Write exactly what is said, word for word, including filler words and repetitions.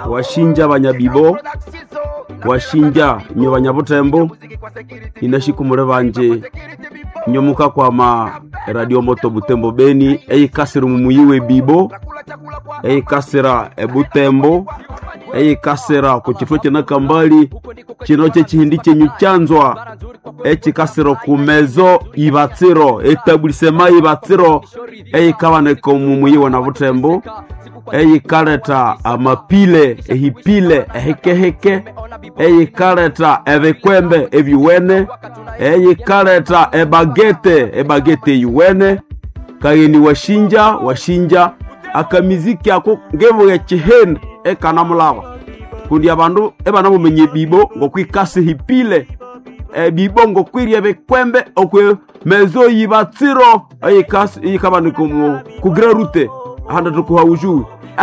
washinja banyabibo washinja nyo banyabutembo inashikumure banje nyomuka kwa ma radio moto Butembo Beni eyi kasira mumuyiwe bibo eyi kasira ebutembo eyi kasira ku kitwe kina kambali kino cye kihindi cyenyu cyanzwa echi kasiro kumezo ibatsiro etablissement ibatsiro eyi kabaneko mumuyiwe na Butembo eyi kaleta amapile ehipile ehekeheke eyi kaleta ebekwembe ebiwene eyi kaleta ebagete ebagete yuwene kayini washinja washinja akamiziki ako ngevo ya chihende ekana mulaba kundi abantu ebana mumenye bibo ngokwikasi hipile e bibo ngokwiri ebekwembe okwe mezo yibatsiro eyi kasi eyi kabaniko mu kugrarute handa tukuha ujuu